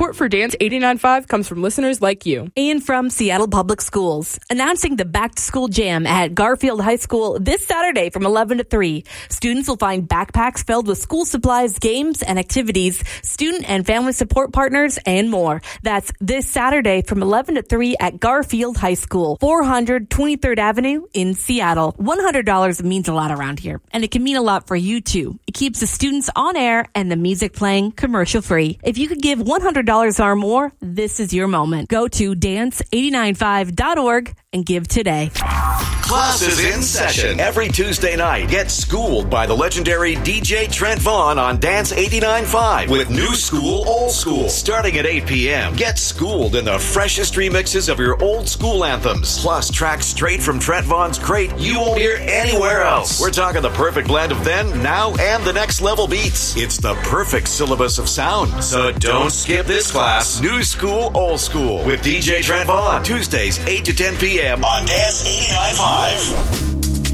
Support for Dance 89.5 comes from listeners like you. And from Seattle Public Schools, announcing the Back to School Jam at Garfield High School this Saturday from 11 to 3. Students will find backpacks filled with school supplies, games, and activities, student and family support partners, and more. That's this Saturday from 11 to 3 at Garfield High School, 400 23rd Avenue in Seattle. $100 means a lot around here, and it can mean a lot for you too. It keeps the students on air and the music playing commercial free. If you could give $100 or more, this is your moment. Go to dance895.org and give today. Class is in session every Tuesday night. Get schooled by the legendary DJ Trent Vaughn on Dance 89.5 with New School, Old School. Starting at 8 p.m. Get schooled in the freshest remixes of your old school anthems. Plus tracks straight from Trent Vaughn's crate you won't hear anywhere else. We're talking the perfect blend of then, now, and the next level beats. It's the perfect syllabus of sound. So don't skip this class. New School, Old School with DJ Trent Vaughn. Tuesdays, 8 to 10 p.m. on Dance 89.5.